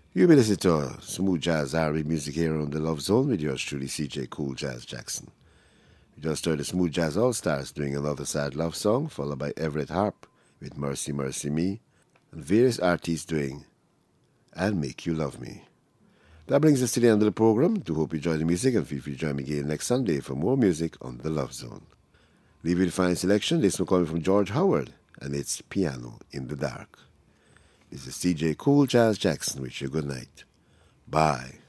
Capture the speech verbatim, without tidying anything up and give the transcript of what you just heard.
You've been listening to smooth jazz R and B music here on the Love Zone with yours truly, C J Cool Jazz Jackson. We just heard the Smooth Jazz All Stars doing another sad love song, followed by Everett Harp with Mercy Mercy Me, and various artists doing I'll Make You Love Me. That brings us to the end of the program. Do hope you enjoy the music and feel free to join me again next Sunday for more music on the Love Zone. Leave you the fine selection. This one coming from George Howard, and it's Piano in the Dark. This is C J Cool Jazz Jackson. Wish you good night. Bye.